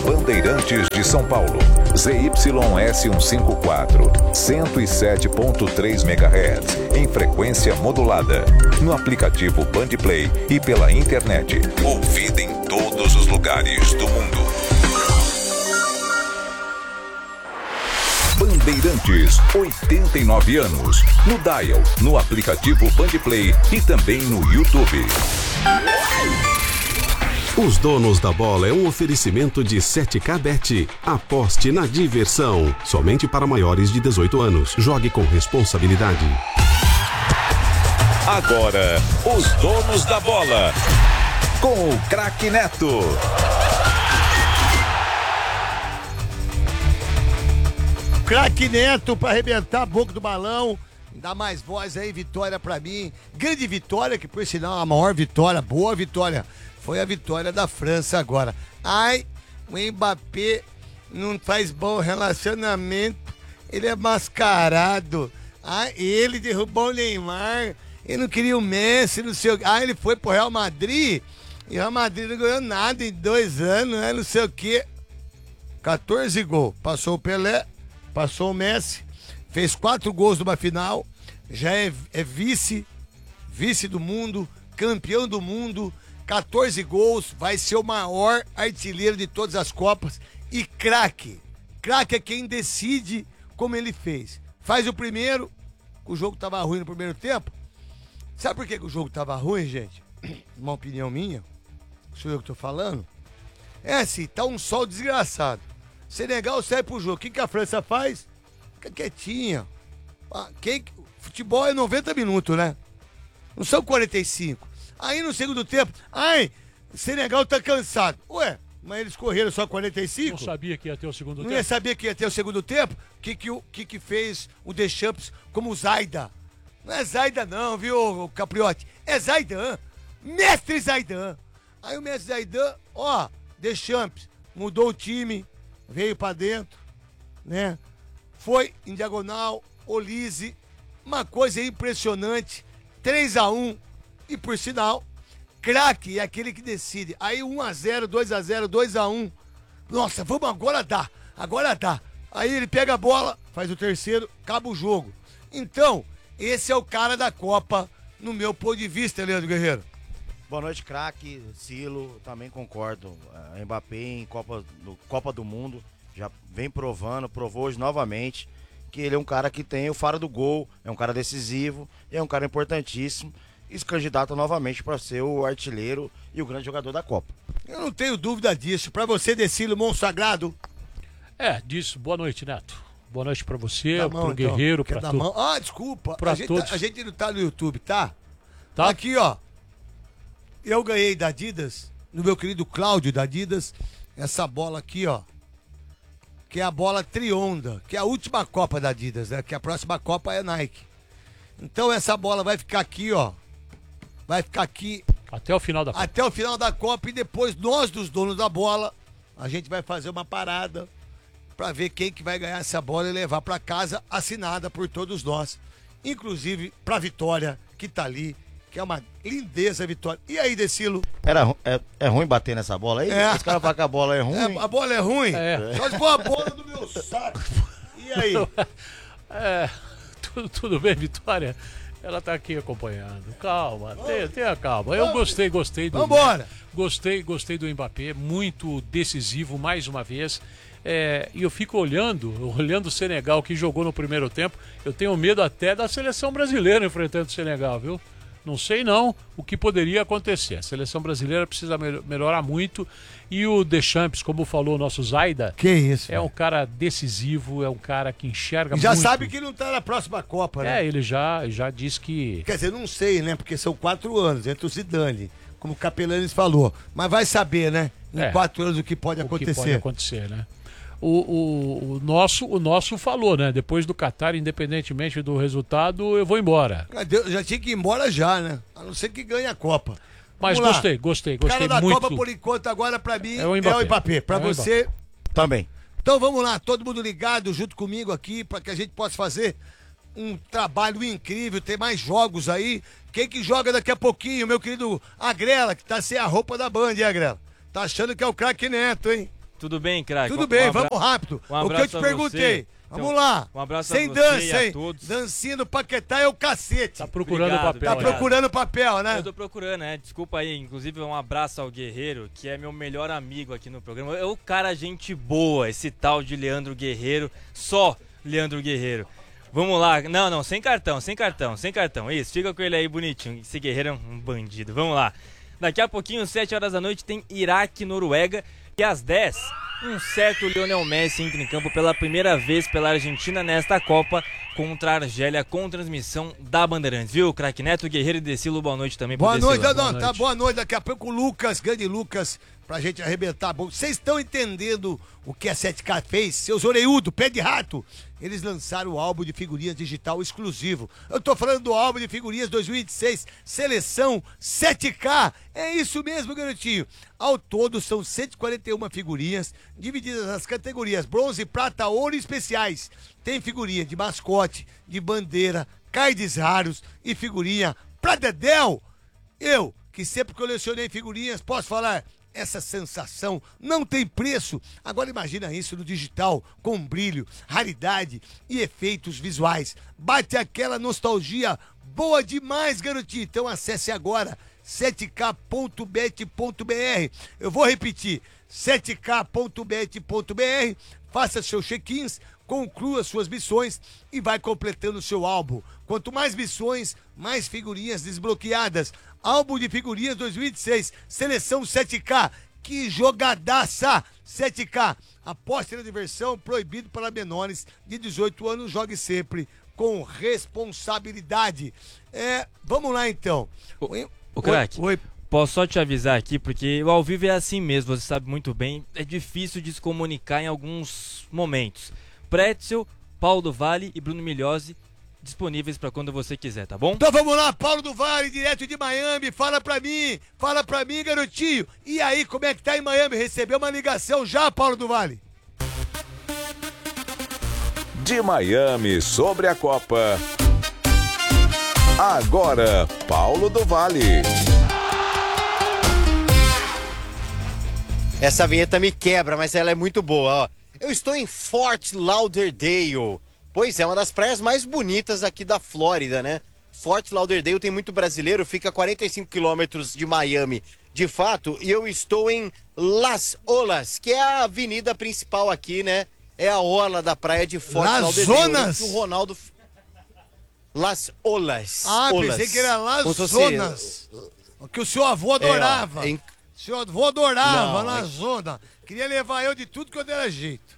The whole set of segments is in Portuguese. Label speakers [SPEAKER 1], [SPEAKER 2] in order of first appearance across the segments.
[SPEAKER 1] Bandeirantes de São Paulo. ZYS154, 107.3 MHz, em frequência modulada. No aplicativo Bandplay e pela internet. Ouvida em todos os lugares do mundo. Bandeirantes, 89 anos. No dial, no aplicativo Bandplay e também no YouTube.
[SPEAKER 2] Os Donos da Bola é um oferecimento de 7K Bet. Aposte na diversão. Somente para maiores de 18 anos. Jogue com responsabilidade.
[SPEAKER 1] Agora, os Donos da Bola. Com o Craque Neto.
[SPEAKER 3] Craque Neto pra arrebentar a boca do balão. Dá mais voz aí, vitória pra mim. Grande vitória, que por sinal é a maior vitória, boa vitória. Foi a vitória da França agora. Ai, o Mbappé não faz bom relacionamento. Ele é mascarado. Ai, ele derrubou o Neymar. Ele não queria o Messi, não sei o que. Ah, ele foi pro Real Madrid. E o Real Madrid não ganhou nada em 2 anos, né? Não sei o que. 14 gols. Passou o Pelé. Passou o Messi, fez 4 gols numa final, já é vice do mundo, campeão do mundo, 14 gols, vai ser o maior artilheiro de todas as Copas e craque. Craque é quem decide como ele fez. Faz o primeiro, o jogo tava ruim no primeiro tempo. Sabe por que o jogo tava ruim, gente? Uma opinião minha, sou eu que tô falando. É assim, tá um sol desgraçado. Senegal sai pro jogo. O que a França faz? Fica quietinha. Futebol é 90 minutos, né? Não são 45. Aí no segundo tempo, Senegal tá cansado. Ué, mas eles correram só 45?
[SPEAKER 4] Não sabia que ia ter o segundo tempo.
[SPEAKER 3] Não ia saber que ia ter o segundo tempo? O que fez o Deschamps como o Zaidan? Não é Zaidan não, viu, Capriotti? É Zaidan. Mestre Zaidan. Aí o mestre Zaidan, Deschamps mudou o time. Veio pra dentro, né? Foi em diagonal, Olise, uma coisa impressionante, 3-1, e por sinal, craque é aquele que decide. Aí 1-0, 2-0, 2-1, nossa, vamos agora dá. Aí ele pega a bola, faz o terceiro, acaba o jogo. Então, esse é o cara da Copa, no meu ponto de vista, Leandro Guerreiro.
[SPEAKER 5] Boa noite, craque, Silo, também concordo. Mbappé em Copa do Mundo já vem provou hoje novamente que ele é um cara que tem o faro do gol, é um cara decisivo, é um cara importantíssimo e se candidata novamente para ser o artilheiro e o grande jogador da Copa.
[SPEAKER 3] Eu não tenho dúvida disso. Para você, Decilo, monstro sagrado.
[SPEAKER 4] Disso. Boa noite, Neto. Boa noite para você,
[SPEAKER 3] mão,
[SPEAKER 4] pro Guerreiro, para todos.
[SPEAKER 3] Desculpa.
[SPEAKER 4] Pra todos.
[SPEAKER 3] A gente não tá no YouTube, tá?
[SPEAKER 4] Tá.
[SPEAKER 3] Aqui, ó. Eu ganhei da Adidas, no meu querido Cláudio da Adidas, essa bola aqui, ó, que é a bola Trionda, que é a última Copa da Adidas, né? Que a próxima Copa é Nike. Então essa bola vai ficar aqui, ó. Vai ficar aqui
[SPEAKER 4] até o final da Copa.
[SPEAKER 3] Até o final da Copa e depois nós, dos donos da bola, a gente vai fazer uma parada pra ver quem que vai ganhar essa bola e levar pra casa assinada por todos nós. Inclusive pra Vitória, que tá ali, que é uma lindeza, Vitória. E aí, Decilo?
[SPEAKER 5] É ruim bater nessa bola aí? Os caras falam que a bola é ruim.
[SPEAKER 3] A bola é ruim? Só se for a bola do meu saco. E aí?
[SPEAKER 4] Tudo bem, Vitória? Ela tá aqui acompanhando. Calma, tenha calma. Eu gostei do...
[SPEAKER 3] Vambora!
[SPEAKER 4] Gostei do Mbappé, muito decisivo mais uma vez. E eu fico olhando o Senegal que jogou no primeiro tempo. Eu tenho medo até da seleção brasileira enfrentando o Senegal, viu? Não sei não o que poderia acontecer. A seleção brasileira precisa melhorar muito. E o Deschamps, como falou o nosso Zaidan,
[SPEAKER 3] que isso,
[SPEAKER 4] um cara decisivo, é um cara que enxerga
[SPEAKER 3] já
[SPEAKER 4] muito.
[SPEAKER 3] Já sabe que não tá na próxima Copa, né?
[SPEAKER 4] Ele já disse que...
[SPEAKER 3] Quer dizer, não sei, né? Porque são 4 anos entre o Zidane, como o Capelanes falou. Mas vai saber, né? Em 4 anos o que pode acontecer.
[SPEAKER 4] O que pode acontecer, né? O nosso falou, né? Depois do Qatar, independentemente do resultado, eu vou embora.
[SPEAKER 3] Já tinha que ir embora já, né? A não ser que ganhe a Copa.
[SPEAKER 4] Mas gostei
[SPEAKER 3] o cara da
[SPEAKER 4] muito.
[SPEAKER 3] Copa, por enquanto, agora pra mim
[SPEAKER 4] é o Mbappé.
[SPEAKER 3] Pra você...
[SPEAKER 5] Também.
[SPEAKER 3] Então vamos lá, todo mundo ligado junto comigo aqui, pra que a gente possa fazer um trabalho incrível, ter mais jogos aí. Quem que joga daqui a pouquinho? Meu querido Agrela, que tá sem a roupa da Band, hein, Agrela? Tá achando que é o craque Neto, hein?
[SPEAKER 6] Tudo bem, craque?
[SPEAKER 3] Tudo bem, vamos rápido. O que eu te perguntei. Vamos lá.
[SPEAKER 6] Um abraço
[SPEAKER 3] sem
[SPEAKER 6] a você
[SPEAKER 3] dança,
[SPEAKER 6] e a
[SPEAKER 3] hein?
[SPEAKER 6] todos.
[SPEAKER 3] Dancinha do Paquetá é o cacete.
[SPEAKER 4] Tá procurando o papel.
[SPEAKER 3] Tá procurando o papel, né?
[SPEAKER 6] Eu tô procurando, né? Desculpa aí. Inclusive, um abraço ao Guerreiro, que é meu melhor amigo aqui no programa. É o cara gente boa, esse tal de Leandro Guerreiro. Só Leandro Guerreiro. Vamos lá. Não, sem cartão. Isso, fica com ele aí bonitinho. Esse Guerreiro é um bandido. Vamos lá. Daqui a pouquinho, 7 horas da noite, tem Iraque e Noruega. E às 10, um certo Lionel Messi entra em campo pela primeira vez pela Argentina nesta Copa contra a Argélia, com transmissão da Bandeirantes. Viu, craque Neto, Guerreiro e Decilo, boa noite também.
[SPEAKER 3] Boa noite,
[SPEAKER 6] Decilo.
[SPEAKER 3] tá, boa noite. Daqui a pouco o Lucas, grande Lucas, pra gente arrebentar. Bom, vocês estão entendendo o que a 7K fez? Seus orelhudos, pé de rato. Eles lançaram o álbum de figurinhas digital exclusivo. Eu tô falando do álbum de figurinhas 2026, seleção 7K. É isso mesmo, garotinho. Ao todo são 141 figurinhas, divididas nas categorias bronze, prata, ouro e especiais. Tem figurinha de mascote, de bandeira, cards raros e figurinha pra Dedéu. Eu, que sempre colecionei figurinhas, posso falar... Essa sensação não tem preço. Agora imagina isso no digital, com brilho, raridade e efeitos visuais. Bate aquela nostalgia boa demais, garotinho. Então acesse agora 7k.bet.br. Eu vou repetir, 7k.bet.br. Faça seus check-ins, conclua suas missões e vai completando seu álbum. Quanto mais missões, mais figurinhas desbloqueadas. Álbum de figurinhas 2026, seleção 7K. Que jogadaça! 7K. Aposte na diversão, proibido para menores de 18 anos. Jogue sempre com responsabilidade. Vamos lá então.
[SPEAKER 6] O craque, posso só te avisar aqui, porque o ao vivo é assim mesmo, você sabe muito bem. É difícil de se comunicar em alguns momentos. Pretzel, Paulo do Vale e Bruno Milhose disponíveis para quando você quiser, tá bom?
[SPEAKER 3] Então vamos lá, Paulo do Vale, direto de Miami, fala pra mim, garotinho. E aí, como é que tá em Miami? Recebeu uma ligação já, Paulo do Vale?
[SPEAKER 1] De Miami sobre a Copa. Agora, Paulo do Vale.
[SPEAKER 7] Essa vinheta me quebra, mas ela é muito boa, ó. Eu estou em Fort Lauderdale. Pois é, uma das praias mais bonitas aqui da Flórida, né? Fort Lauderdale tem muito brasileiro, fica a 45 quilômetros de Miami, de fato, e eu estou em Las Olas, que é a avenida principal aqui, né? É a orla da praia de Fort Lauderdale.
[SPEAKER 3] Zonas?
[SPEAKER 7] O Ronaldo... Las Olas.
[SPEAKER 3] Ah,
[SPEAKER 7] Olas.
[SPEAKER 3] Pensei que era Las
[SPEAKER 7] Como se
[SPEAKER 3] Zonas. Que o seu avô adorava.
[SPEAKER 7] É, ó,
[SPEAKER 3] Seu avô adorava
[SPEAKER 7] Não,
[SPEAKER 3] Las Zonas. Queria levar eu de tudo quando era jeito.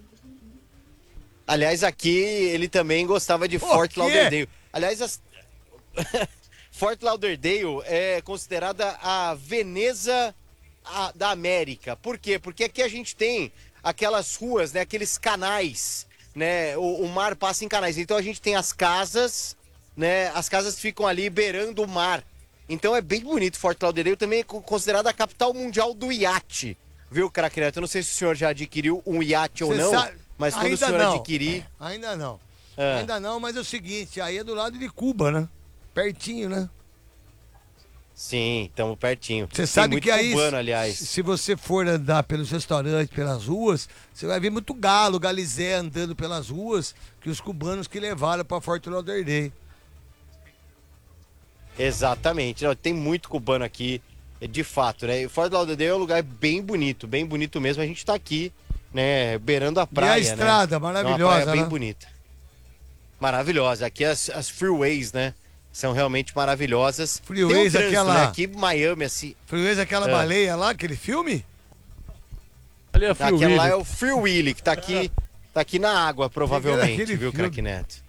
[SPEAKER 7] Aliás, aqui ele também gostava de Fort Lauderdale. Aliás, Fort Lauderdale é considerada a Veneza da América. Por quê? Porque aqui a gente tem aquelas ruas, né, aqueles canais, né? O mar passa em canais. Então a gente tem as casas, né? As casas ficam ali beirando o mar. Então é bem bonito. Fort Lauderdale também é considerada a capital mundial do iate. Viu, craque Neto? Eu não sei se o senhor já adquiriu um iate ou não. Mas quando o senhor adquirir...
[SPEAKER 3] Ainda não. Ainda não, mas é o seguinte, aí é do lado de Cuba, né? Pertinho, né?
[SPEAKER 7] Sim, estamos pertinho.
[SPEAKER 3] Você sabe
[SPEAKER 7] muito
[SPEAKER 3] que aí,
[SPEAKER 7] cubano, aliás.
[SPEAKER 3] Se você for andar pelos restaurantes, pelas ruas, você vai ver muito galo, galizé andando pelas ruas, que os cubanos que levaram para Fort Lauderdale.
[SPEAKER 7] Exatamente. Não, tem muito cubano aqui, de fato, né? Fort Lauderdale é um lugar bem bonito mesmo. A gente tá aqui, né, beirando a praia,
[SPEAKER 3] e a estrada,
[SPEAKER 7] né?
[SPEAKER 3] maravilhosa,
[SPEAKER 7] uma praia bem
[SPEAKER 3] né?
[SPEAKER 7] bonita. Maravilhosa. Aqui as freeways, né, são realmente maravilhosas.
[SPEAKER 3] Freeways,
[SPEAKER 7] tem
[SPEAKER 3] aquela...
[SPEAKER 7] né? Aqui em Miami, assim...
[SPEAKER 3] Freeways, aquela baleia lá, aquele filme?
[SPEAKER 4] Ali é Free
[SPEAKER 7] Aquela
[SPEAKER 4] Willy.
[SPEAKER 7] lá é o Free Willy, que tá aqui na água, provavelmente,
[SPEAKER 3] Aquele
[SPEAKER 7] viu,
[SPEAKER 3] filme.
[SPEAKER 7] craque Neto?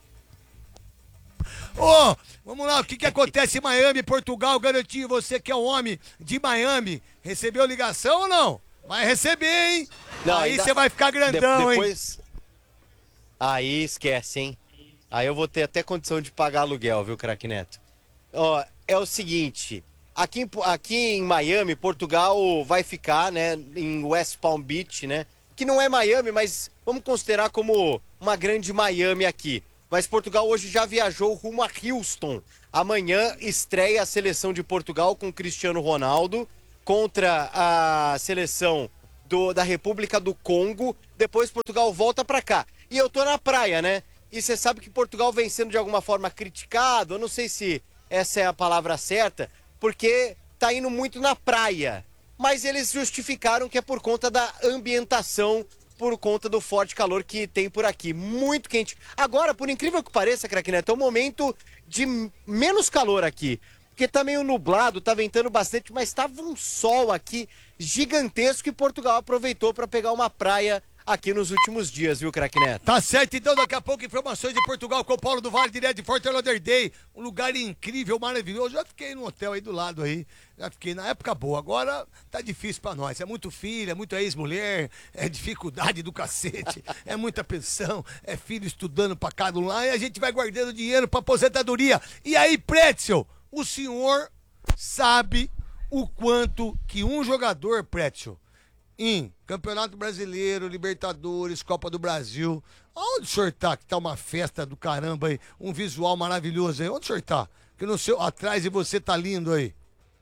[SPEAKER 3] Ô, vamos lá, o que acontece em Miami, Portugal, garotinho? Você que é um homem de Miami, recebeu ligação ou não? Vai receber, hein?
[SPEAKER 7] Não,
[SPEAKER 3] aí
[SPEAKER 7] ainda-
[SPEAKER 3] você vai ficar grandão, hein?
[SPEAKER 7] Depois... Aí esquece, hein? Aí eu vou ter até condição de pagar aluguel, viu, craque Neto? Ó, é o seguinte, aqui em Miami, Portugal vai ficar, né, em West Palm Beach, né? Que não é Miami, mas vamos considerar como uma grande Miami aqui. Mas Portugal hoje já viajou rumo a Houston. Amanhã estreia a seleção de Portugal com Cristiano Ronaldo contra a seleção da República do Congo, depois Portugal volta pra cá. E eu tô na praia, né? E você sabe que Portugal vem sendo de alguma forma criticado, eu não sei se essa é a palavra certa, porque tá indo muito na praia. Mas eles justificaram que é por conta da ambientação, por conta do forte calor que tem por aqui. Muito quente. Agora, por incrível que pareça, Craque Neto, é um momento de menos calor aqui. Porque tá meio nublado, tá ventando bastante, mas tava um sol aqui gigantesco e Portugal aproveitou para pegar uma praia aqui nos últimos dias, viu, Craque Neto?
[SPEAKER 3] Tá certo, então daqui a pouco informações de Portugal com o Paulo do Vale, direto de Fort Lauderdale, um lugar incrível, maravilhoso. Já fiquei no hotel aí do lado aí, já fiquei na época boa. Agora tá difícil pra nós, é muito filho, é muita ex-mulher, é dificuldade do cacete, é muita pensão, é filho estudando pra cada um lá e a gente vai guardando dinheiro pra aposentadoria. E aí, Pretzel, o senhor sabe o quanto que um jogador, Pretzel, em Campeonato Brasileiro, Libertadores, Copa do Brasil, onde o senhor tá? Que tá uma festa do caramba aí, um visual maravilhoso aí, onde o senhor tá? Que no seu, atrás de você tá lindo aí.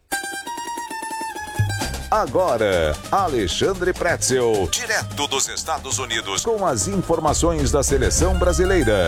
[SPEAKER 1] Agora, Alexandre Pretzel, direto dos Estados Unidos, com as informações da seleção brasileira.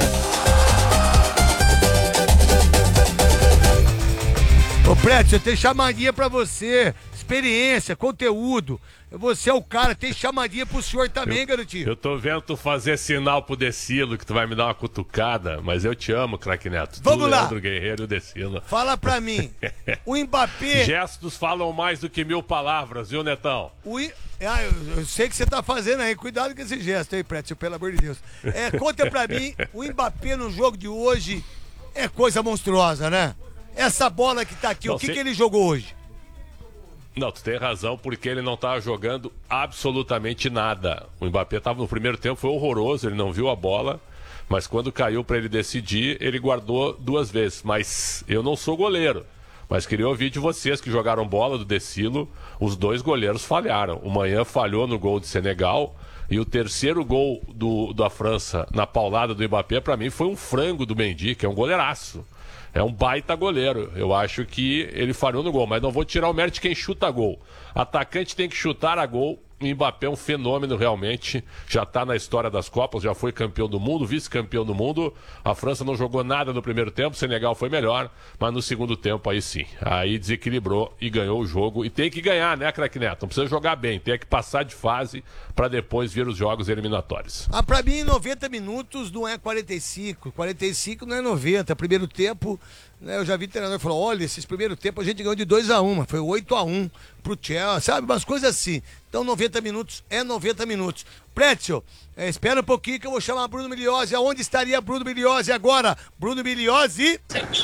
[SPEAKER 3] Ô Pretzel, tem chamadinha pra você, experiência, conteúdo. Você é o cara, tem chamadinha pro senhor também, garotinho.
[SPEAKER 8] Eu tô vendo tu fazer sinal pro Decilo, que tu vai me dar uma cutucada, mas eu te amo, Craque Neto.
[SPEAKER 3] Vamos lá.
[SPEAKER 8] Leandro Guerreiro e o Decilo.
[SPEAKER 3] Fala pra mim, o Mbappé...
[SPEAKER 8] Gestos falam mais do que 1000 palavras, viu, Netão?
[SPEAKER 3] Eu sei que você tá fazendo aí, cuidado com esse gesto aí, Pretzel, pelo amor de Deus. Conta pra mim, o Mbappé no jogo de hoje é coisa monstruosa, né? Essa bola que tá aqui, o que ele jogou hoje?
[SPEAKER 8] Não, tu tem razão, porque ele não estava jogando absolutamente nada. O Mbappé estava no primeiro tempo, foi horroroso, ele não viu a bola, mas quando caiu para ele decidir, ele guardou 2 vezes. Mas eu não sou goleiro, mas queria ouvir de vocês que jogaram bola do Decilo, os 2 goleiros falharam. O Manhã falhou no gol de Senegal e o terceiro gol da França na paulada do Mbappé, para mim, foi um frango do Mendy, que é um goleiraço. É um baita goleiro. Eu acho que ele falhou no gol, mas não vou tirar o mérito de quem chuta gol. Atacante tem que chutar a gol. O Mbappé é um fenômeno realmente. Já está na história das Copas, já foi campeão do mundo, vice-campeão do mundo. A França não jogou nada no primeiro tempo, o Senegal foi melhor, mas no segundo tempo aí sim. Aí desequilibrou e ganhou o jogo. E tem que ganhar, né, Craque Neto? Não precisa jogar bem, tem que passar de fase para depois vir os jogos eliminatórios.
[SPEAKER 3] Pra mim, 90 minutos não é 45. 45 não é 90. Primeiro tempo, né, eu já vi treinador falar, olha, esses primeiros tempos a gente ganhou de 2-1, foi 8-1 pro Chelsea, sabe? Umas coisas assim. Então 90 minutos é 90 minutos. Pretzel, espera um pouquinho que eu vou chamar Bruno Migliozzi. Aonde estaria Bruno Migliozzi agora? Bruno Migliozzi.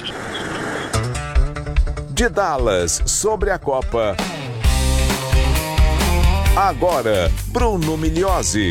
[SPEAKER 1] De Dallas, sobre a Copa. Agora, Bruno Migliozzi.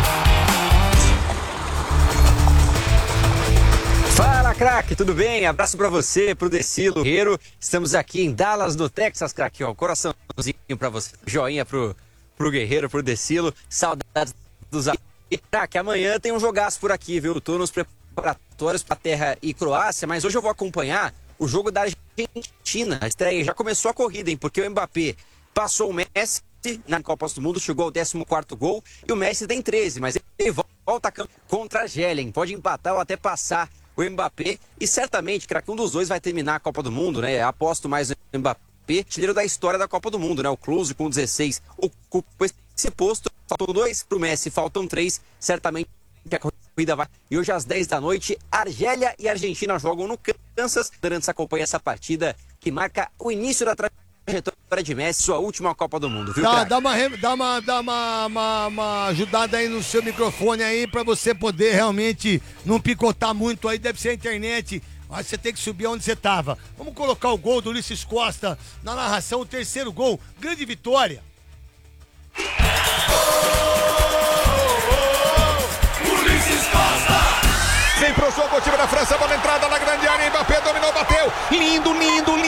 [SPEAKER 9] Fala, craque, tudo bem? Abraço pra você, pro Decilo Guerreiro. Estamos aqui em Dallas, no Texas, craque. Ó, coraçãozinho pra você, joinha pro Guerreiro, pro Decilo. Saudades dos amigos. Craque, amanhã tem um jogaço por aqui, viu? Tô nos preparatórios pra Terra e Croácia, mas hoje eu vou acompanhar o jogo da Argentina. A estreia já começou a corrida, hein? Porque o Mbappé passou o Messi na Copa do Mundo, chegou ao 14º gol e o Messi tem 13, mas ele volta a campo contra a Argélia, pode empatar ou até passar o Mbappé e certamente, craque, um dos dois vai terminar a Copa do Mundo, né? Aposto mais no Mbappé, artilheiro da história da Copa do Mundo, né? O Klose com 16 ocupa esse posto, faltam 2 pro Messi, faltam 3, certamente a corrida vai. E hoje às 10 da noite, Argélia e Argentina jogam no Kansas. Durante acompanha essa partida que marca o início da trajetória de Messi, sua última Copa do Mundo, viu,
[SPEAKER 3] dá uma ajudada aí no seu microfone aí pra você poder realmente não picotar muito aí, deve ser a internet. Mas você tem que subir onde você tava. Vamos colocar o gol do Ulisses Costa na narração, o terceiro gol, grande vitória.
[SPEAKER 1] Ulisses Costa!
[SPEAKER 10] Vem pro jogo o time da França, bola entrada na grande área, Mbappé dominou, bateu, lindo, lindo,